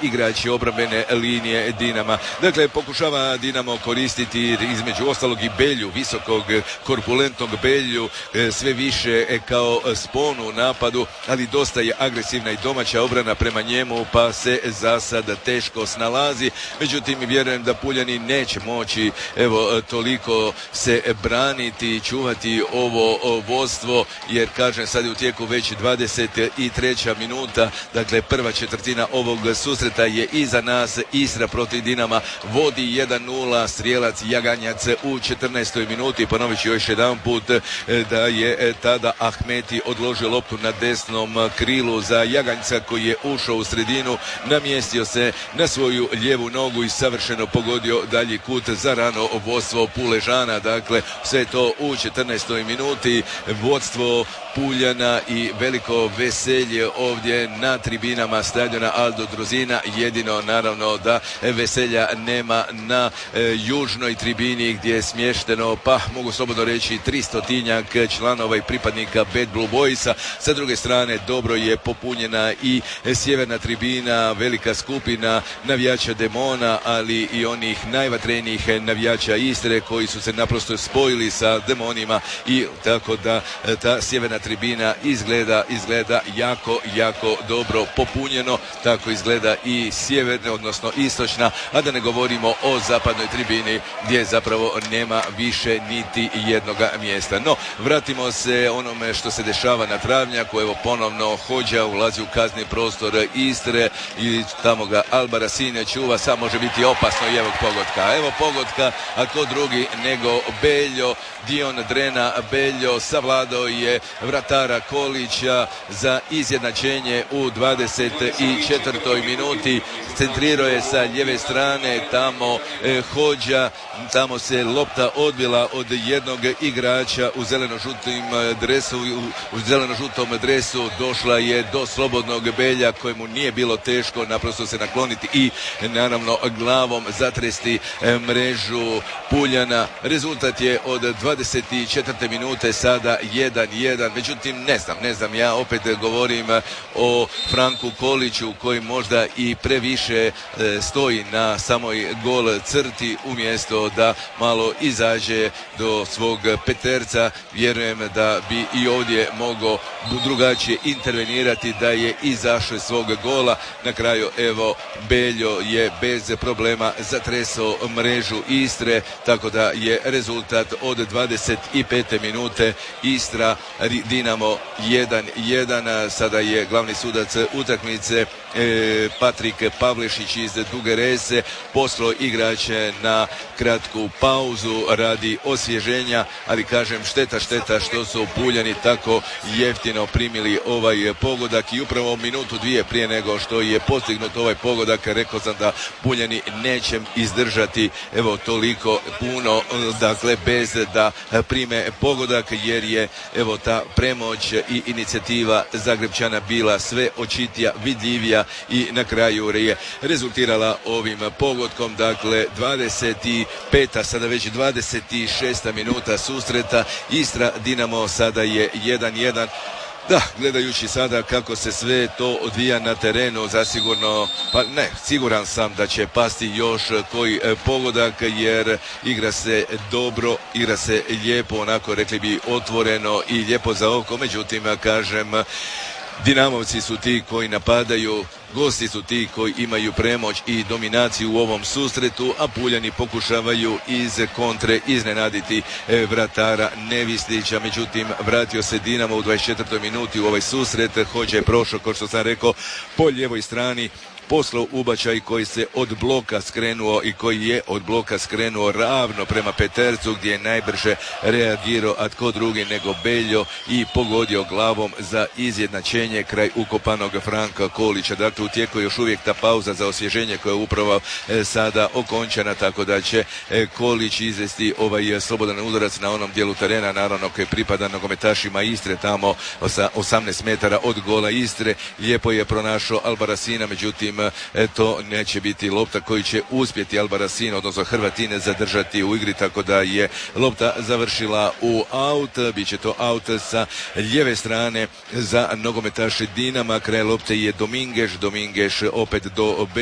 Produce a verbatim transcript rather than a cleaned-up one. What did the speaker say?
igrači obrambene linije Dinama. Dakle, pokušava Dinamo koristiti između ostalog i Belju, visokog, korpulentnog Belju, sve više kao sponu u napadu, ali dosta je agresivna i domaća obrana prema njemu, pa se za sad teško snalazi. Međutim, vjerujem da Puljani neće moći evo toliko se braniti i čuvati ovo vodstvo, jer kažem sad je u tijeku već dvadeset treća minuta, dakle prva četvrtina ovog susreta je iza nas. Istra protiv Dinama vodi jedan nula, strijelac Jaganjac u četrnaestoj minuti. Ponovit ću još jedan put da je tada Ahmeti odložio loptu na desnom krilu za Jaganjca koji je ušao u sredinu, namjestio se na svoju lijevu nogu i savršeno pogodio dalji kut za rano vodstvo Puležana. Dakle, sve to u četrnaestoj minuti. Vodstvo Puljana i veliko veselje ovdje na tribinama stadiona Aldo Drozina. Jedino naravno da veselja nema na e, južnoj tribini gdje je smješteno, pa mogu slobodno reći, tristotinjak članova i pripadnika Bad Blue Boysa. Sa druge strane dobro je popunjena i sjeverna tribina, velika skupina navijača Demona, ali i onih najvatrenijih navijača Istre koji su se naprosto spojili sa Demonima, i tako da ta sjeverna tribina izgleda, izgleda jako, jako dobro popunjeno. Tako izgleda i sjeverna, odnosno istočna, a da ne govorimo o zapadnoj tribini gdje zapravo nema više niti jednoga mjesta. No, vratimo se onome što se dešava na travnjaku. Evo ponovno Hodža ulazi u kazni prostor Istre i tamo ga Albarasin čuva. Sad može biti opasno i evo pogotka. Evo pogotka, a ko drugi nego Beljo, Dion Drena Beljo savladao je vratara Kolića za izjednačenje u dvadeset četvrtoj minuti. Centrirao je sa lijeve strane tamo e, Hodža, tamo se lopta odbila od jednog igrača u zeleno-žutim dresu, u, u zeleno-žutom dresu, došla je do slobodnog Belja kojemu nije bilo teško naprosto se nakloniti i naravno glavom zatresti e, mrežu Puljana. Rezultat je od dvadeset četvrte minute sada jedan jedan. Međutim, ne znam, ne znam, ja opet govorim o Franku Koliću koji možda i previše e, stoji na samoj gol crti umjesto da malo izađe do svog peterca. Vjerujem da bi i ovdje mogao drugačije intervenirati, da je izašao svog gola. Na kraju evo Beljo je bez problema zatresao mrežu Istre, tako da je rezultat od dvadeset pete minute Istra Dinamo jedan jedan. Sada je glavni sudac utakmice e, Patrik Pavlešić iz Duge Rese poslao igrače na kratku pauzu radi osvježenja, ali kažem šteta, šteta što su Puljani tako jeftino primili ovaj pogodak i upravo minutu dvije prije nego što je postignut ovaj pogodak rekao sam da Puljani neće izdržati evo toliko puno, dakle bez da prime pogodak, jer je evo ta premoć i inicijativa Zagrebčana bila sve očitija, vidljivija i na kraju je rezultirala ovim pogodkom. Dakle dvadeset peta sada već dvadeset šesta minuta susreta Istra Dinamo sada je jedan jedan. Da, gledajući sada kako se sve to odvija na terenu, zasigurno, pa ne, siguran sam da će pasti još koji pogodak, jer igra se dobro, igra se lijepo, onako rekli bi otvoreno i lijepo za oko. Međutim, kažem, Dinamovci su ti koji napadaju, gosti su ti koji imaju premoć i dominaciju u ovom susretu, a Puljani pokušavaju iz kontre iznenaditi vratara Nevislića. Međutim, vratio se Dinamo u dvadeset četvrtoj minuti u ovaj susret. Hodža je prošao, kao što sam rekao, po lijevoj strani, poslao ubačaj koji se od bloka skrenuo i koji je od bloka skrenuo ravno prema petercu gdje je najbrže reagirao, a tko drugi nego Beljo, i pogodio glavom za izjednačenje kraj ukopanog Franka Kolića. Dakle, u tijeku je još uvijek ta pauza za osvježenje koja je upravo e, sada okončana, tako da će e, Kolić izvesti ovaj slobodan udarac na onom dijelu terena, naravno koji pripada nogometašima Istre, tamo sa osamnaest metara od gola Istre. Lijepo je pronašao Albarasina, međutim to neće biti lopta koju će uspjeti Albarasin, odnosno Hrvatine, zadržati u igri, tako da je lopta završila u aut. Biće to aut sa lijeve strane za nogometaše Dinama. Kraj lopte je Domingeš, Domingeš opet do